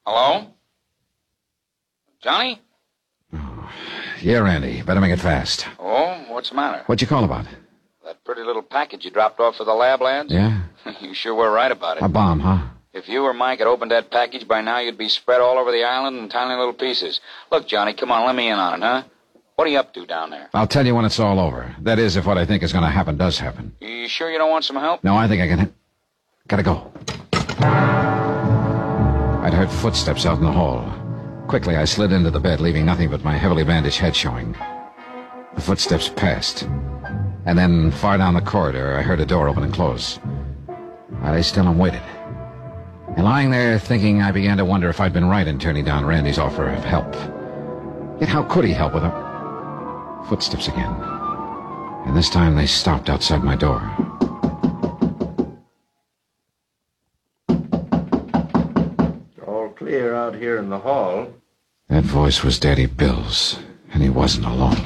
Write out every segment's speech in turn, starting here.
Hello? Johnny? Oh, yeah, Randy. Better make it fast. Oh, what's the matter? What'd you call about? That pretty little package you dropped off for the lab lads? Yeah? You sure were right about it. A bomb, huh? If you or Mike had opened that package by now, you'd be spread all over the island in tiny little pieces. Look, Johnny, come on, let me in on it, huh? What are you up to down there? I'll tell you when it's all over. That is, if what I think is going to happen does happen. You sure you don't want some help? No, I think I can... Gotta go. I'd heard footsteps out in the hall. Quickly, I slid into the bed, leaving nothing but my heavily bandaged head showing. The footsteps passed. And then, far down the corridor, I heard a door open and close. I lay still and waited. And lying there thinking, I began to wonder if I'd been right in turning down Randy's offer of help. Yet how could he help with a... Footsteps again. And this time they stopped outside my door. All clear out here in the hall. That voice was Daddy Bill's, and he wasn't alone.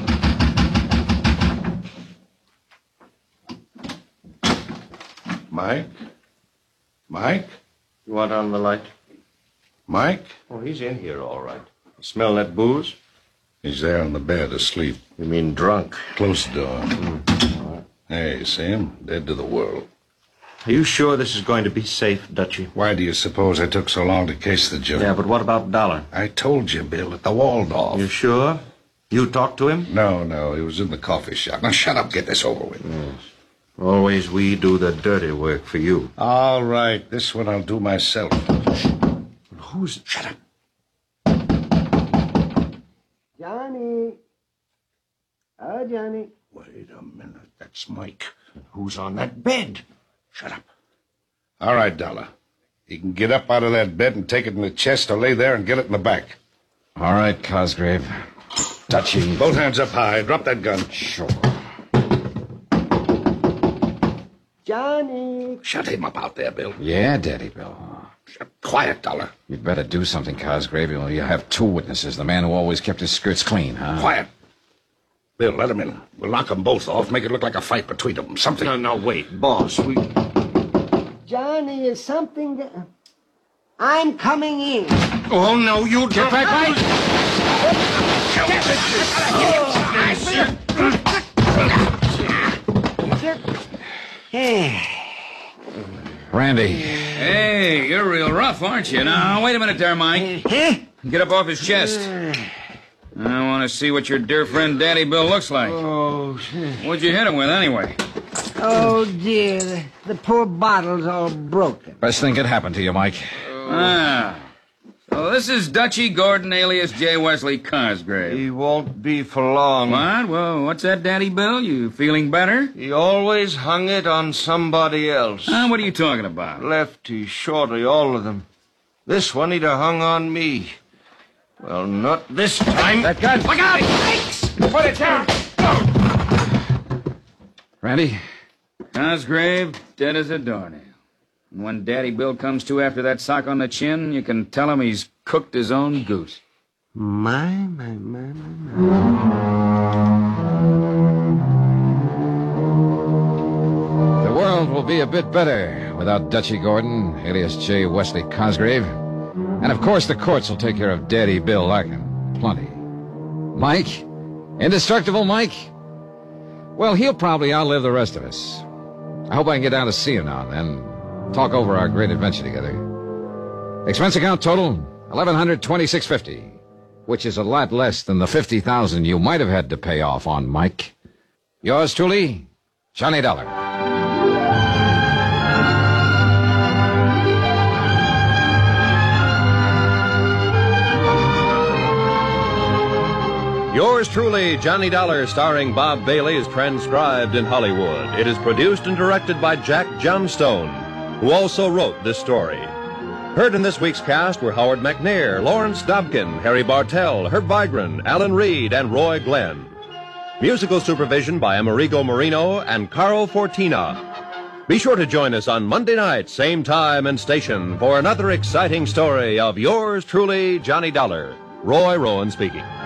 Mike? Mike? You want on the light? Mike? Oh, he's in here all right. You smell that booze? He's there on the bed, asleep. You mean drunk? Close the door. Hey, see him? Dead to the world. Are you sure this is going to be safe, Dutchie? Why do you suppose I took so long to case the joint? Yeah, but what about Dollar? I told you, Bill, at the Waldorf. You sure? You talked to him? No, he was in the coffee shop. Now, shut up, get this over with. Yes. Always we do the dirty work for you. All right, this one I'll do myself. Who's... Shut up. Johnny. Oh, Johnny. Wait a minute, that's Mike. Who's on that bed? Shut up. All right, Dollar. You can get up out of that bed and take it in the chest or lay there and get it in the back. All right, Cosgrave. Dutchie. Both hands up high. Drop that gun. Sure. Johnny. Shut him up out there, Bill. Yeah, Daddy Bill. Quiet, Dollar. You'd better do something, Cosgrave. You have two witnesses. The man who always kept his skirts clean, huh? Quiet. Bill, let him in. We'll knock them both off, make it look like a fight between them. Something. No, wait, boss. Johnny, is something that... I'm coming in. Oh, no, you Get back, Mike! Randy. Hey, you're real rough, aren't you? Now, wait a minute there, Mike. Get up off his chest. I want to see what your dear friend Daddy Bill looks like. Oh, What'd you hit him with, anyway? oh dear. The poor bottle's all broken. Best thing could happen to you, Mike. So this is Dutchie Gordon, alias J. Wesley Cosgrave. He won't be for long. What? Well, what's that, Daddy Bill? You feeling better? He always hung it on somebody else. What are you talking about? Lefty, shorty, all of them. This one he'd have hung on me. Well, not this time. That gun! Look out! Put it down! Randy? Cosgrave, dead as a doornail. And when Daddy Bill comes to after that sock on the chin, you can tell him he's cooked his own goose. My. The world will be a bit better without Dutchie Gordon, alias J. Wesley Cosgrave. And, of course, the courts will take care of Daddy Bill Larkin. Plenty. Mike? Indestructible Mike? Well, he'll probably outlive the rest of us. I hope I can get down to see him now and then. Talk over our great adventure together. Expense account total, $1,126.50, which is a lot less than the $50,000 you might have had to pay off on Mike. Yours truly, Johnny Dollar. Yours truly, Johnny Dollar, starring Bob Bailey, is transcribed in Hollywood. It is produced and directed by Jack Johnstone, who also wrote this story. Heard in this week's cast were Howard McNair, Lawrence Dobkin, Harry Bartell, Herb Vigran, Alan Reed, and Roy Glenn. Musical supervision by Amerigo Marino and Carl Fortina. Be sure to join us on Monday night, same time and station, for another exciting story of yours truly, Johnny Dollar. Roy Rowan speaking.